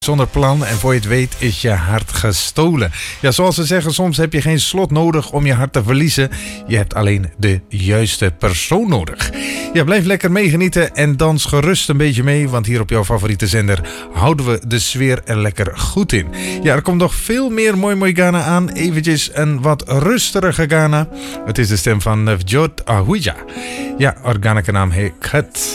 Zonder plan en voor je het weet is je hart gestolen. Ja, zoals ze zeggen, soms heb je geen slot nodig om je hart te verliezen. Je hebt alleen de juiste persoon nodig. Ja, blijf lekker meegenieten en dans gerust een beetje mee. Want hier op jouw favoriete zender houden we de sfeer er lekker goed in. Ja, er komt nog veel meer mooi Ghana aan. Eventjes een wat rustige Ghana. Het is de stem van Vjot Ahuja. Ja, organische naam heet Khat.